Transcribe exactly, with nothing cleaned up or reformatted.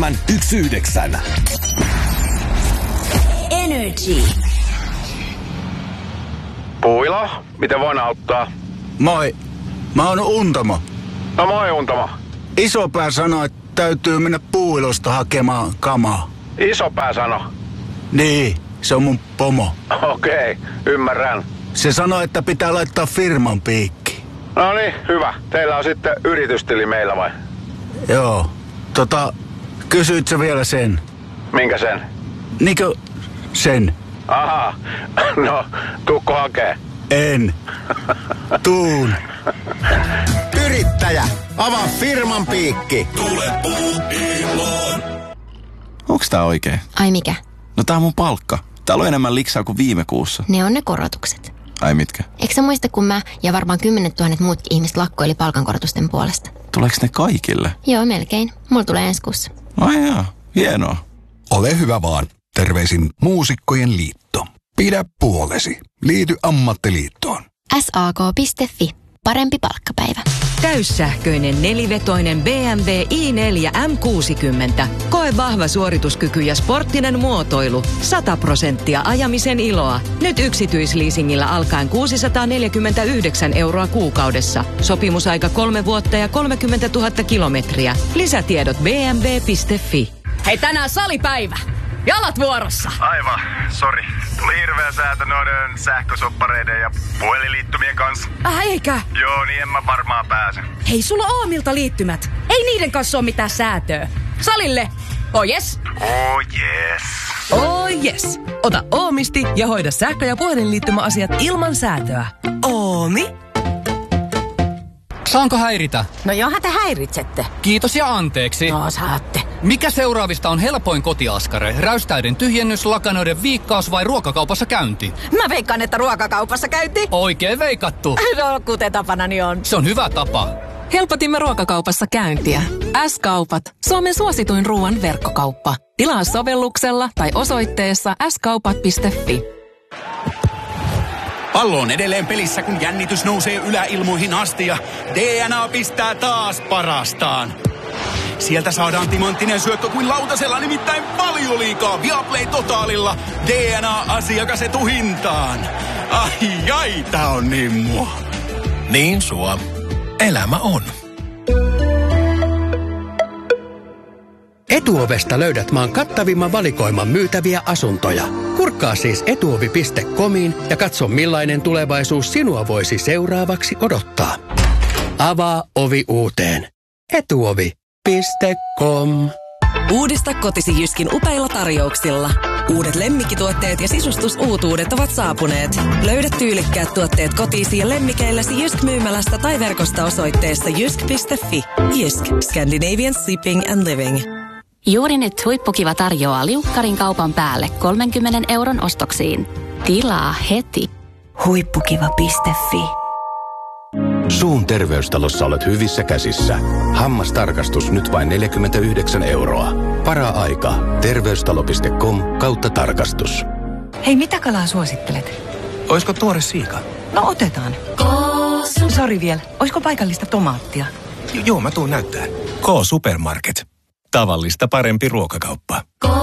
yksi yhdeksän. Energy. Puilo, miten voin auttaa? Moi, mä oon Untamo. No moi Untamo. Isopää sanoi, että täytyy mennä Puuilosta hakemaan kamaa. Isopää sano. Niin, se on mun pomo. Okei, ymmärrän. Se sanoi, että pitää laittaa firman piikki. No niin, hyvä. Teillä on sitten yritystili meillä vai? Joo, tota, kysyit sä vielä sen? Minkä sen? Niinkö sen? Aha, no, tuukko hakee? En. Tuun. Yrittäjä, avaa firman piikki. Tule Puuiloon. Onks tää oikein? Ai mikä? No tää on mun palkka. Täällä on enemmän liksaa kuin viime kuussa. Ne on ne korotukset. Ai mitkä? Eikö sä muista, kun mä ja varmaan kymmenet tuhannet muutkin ihmiset lakkoili palkankorotusten puolesta? Tuleeko ne kaikille? Joo, melkein. Mulla tulee ensi kuussa. Ai jaa, hienoa. Ole hyvä vaan. Terveisin Muusikkojen liitto. Pidä puolesi. Liity ammattiliittoon. S A K piste F I. Parempi palkkapäivä. Täyssähköinen nelivetoinen B M W i neljä M kuusikymmentä. Koe vahva suorituskyky ja sporttinen muotoilu. sata prosenttia ajamisen iloa. Nyt yksityisleasingillä alkaen kuusisataaneljäkymmentäyhdeksän euroa kuukaudessa. Sopimusaika kolme vuotta ja kolmekymmentätuhatta kilometriä. Lisätiedot b m w piste f i. Hei, tänään salipäivä. Jalat vuorossa. Aivan, sori. Tuli hirveä säätö noiden sähkösoppareiden ja puhelinliittymien kanssa. Äh, eikä? Joo, niin en mä varmaan pääse. Hei, sulla on Oomilta liittymät. Ei niiden kanssa ole mitään säätöä. Salille. Oh yes. Oh yes. Oh yes. Ota Oomisti ja hoida sähkö- ja puhelinliittymäasiat ilman säätöä. Oomi. Saanko häiritä? No johan te häiritsette. Kiitos ja anteeksi. No saatte. Mikä seuraavista on helpoin kotiaskare? Räystäiden tyhjennys, lakanoiden viikkaus vai ruokakaupassa käynti? Mä veikkaan, että ruokakaupassa käynti. Oikein veikattu. No, kuten tapanani on. Se on hyvä tapa. Helpotimme ruokakaupassa käyntiä. S-kaupat. Suomen suosituin ruoan verkkokauppa. Tilaa sovelluksella tai osoitteessa s kaupat piste f i. Pallo on edelleen pelissä, kun jännitys nousee yläilmoihin asti ja D N A pistää taas parastaan. Sieltä saadaan timanttinen syöttö kuin lautasella, nimittäin Valioliigaa Viaplay Totaalilla. D N A-asiakas etuhintaan. Ai ai, tää on niin mua. Niin sua. Elämä on. Etuovesta löydät maan kattavimman valikoiman myytäviä asuntoja. Kurkkaa siis etuovi piste comiin ja katso millainen tulevaisuus sinua voisi seuraavaksi odottaa. Avaa ovi uuteen. etuovi piste com. Uudista kotisi Jyskin upeilla tarjouksilla. Uudet lemmikkituotteet ja sisustusuutuudet ovat saapuneet. Löydä tyylikkäät tuotteet kotiisi ja lemmikeilläsi Jysk-myymälästä tai verkosta osoitteesta jysk piste f i. Jysk. Scandinavian Sleeping and Living. Juuri nyt Huippukiva tarjoaa liukkarin kaupan päälle kolmenkymmenen euron ostoksiin. Tilaa heti. Huippukiva piste f i. Suun terveystalossa olet hyvissä käsissä. Hammastarkastus nyt vain neljäkymmentäyhdeksän euroa. Para-aika. Terveystalo piste com kautta tarkastus. Hei, mitä kalaa suosittelet? Oisko tuore siika? No otetaan. Sori vielä. Oisko paikallista tomaattia? Joo, mä tuun näyttää. K-Supermarket. Tavallista parempi ruokakauppa.